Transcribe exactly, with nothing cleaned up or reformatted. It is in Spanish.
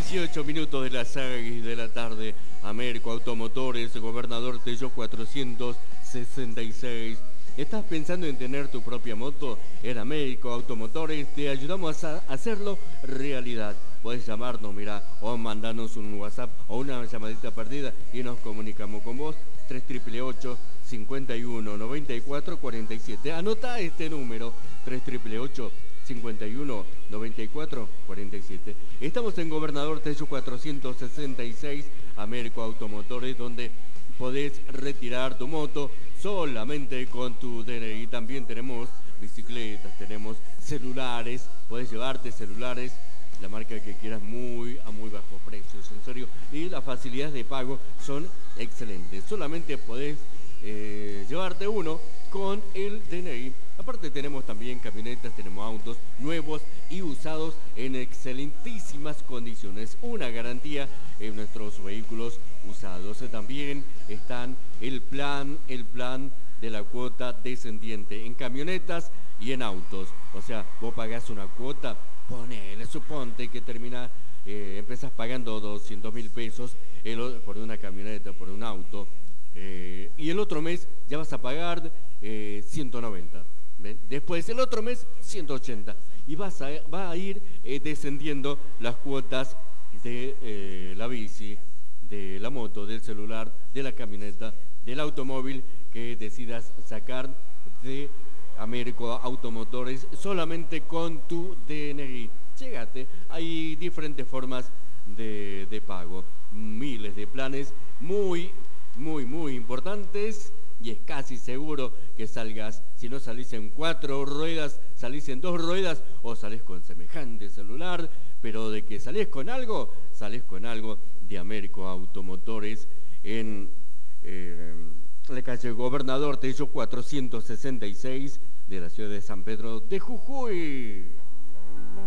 dieciocho minutos de las seis de la tarde. Américo Automotores, Gobernador Tello cuatrocientos sesenta y seis. ¿Estás pensando en tener tu propia moto? En Américo Automotores te ayudamos a hacerlo realidad. Puedes llamarnos, mira, o mandarnos un WhatsApp o una llamadita perdida y nos comunicamos con vos. tres ocho ocho, cincuenta y uno, noventa y cuatro, cuarenta y siete. Anota este número, tres ocho ocho, cincuenta y uno, noventa y cuatro, cuarenta y siete. Estamos en Gobernador Tello cuatrocientos sesenta y seis, Américo Automotores, donde podés retirar tu moto solamente con tu D N I. También tenemos bicicletas, tenemos celulares, podés llevarte celulares, la marca que quieras, muy a muy bajo precio, en serio, y las facilidades de pago son excelentes. Solamente podés eh, llevarte uno con el D N I. Aparte tenemos también camionetas, tenemos autos nuevos y usados en excelentísimas condiciones. Una garantía en nuestros vehículos usados. También están el plan, el plan de la cuota descendiente en camionetas y en autos. O sea, vos pagás una cuota, ponele, suponte que termina, eh, empezás pagando doscientos mil pesos el, por una camioneta, por un auto, eh, y el otro mes ya vas a pagar eh, ciento noventa. ¿Ven? Después el otro mes ciento ochenta y vas a, va a ir eh, descendiendo las cuotas de eh, la bici, de la moto, del celular, de la camioneta, del automóvil que decidas sacar de Américo Automotores solamente con tu D N I. Llegate, hay diferentes formas de, de pago, miles de planes muy, muy, muy importantes. Y es casi seguro que salgas, si no salís en cuatro ruedas, salís en dos ruedas o salís con semejante celular, pero de que salís con algo, salís con algo de Américo Automotores en eh, la calle Gobernador Tello cuatrocientos sesenta y seis de la ciudad de San Pedro de Jujuy.